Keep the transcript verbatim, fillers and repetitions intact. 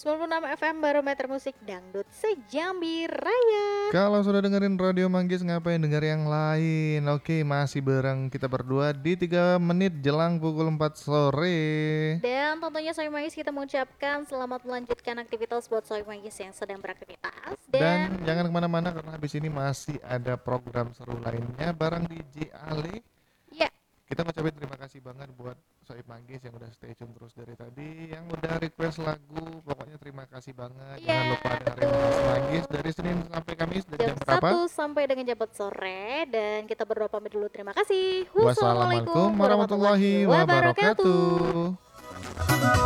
sembilan puluh enam F M Barometer Musik Dangdut Sejambi Raya. Kalau sudah dengerin Radio Manggis ngapain denger yang lain? Oke, masih bareng kita berdua di tiga menit jelang pukul empat sore. Dan tentunya Soy Manggis kita mengucapkan selamat melanjutkan aktivitas buat Soy Manggis yang sedang beraktivitas. Dan, Dan, jangan kemana-mana karena habis ini masih ada program seru lainnya bareng D J Ale. ya, Kita ngucapin terima kasih banget buat Soib Manggis yang udah stay tune terus dari tadi, yang udah request lagu. Pokoknya terima kasih banget. ya Jangan lupa dengerin betul. Mas Manggis dari Senin sampai Kamis dari Jam jam berapa? satu sampai dengan jam empat sore. Dan kita berdoa pamit dulu. Terima kasih. Wassalamualaikum Wassalamualaikum warahmatullahi warahmatullahi wabarakatuh. wabarakatuh.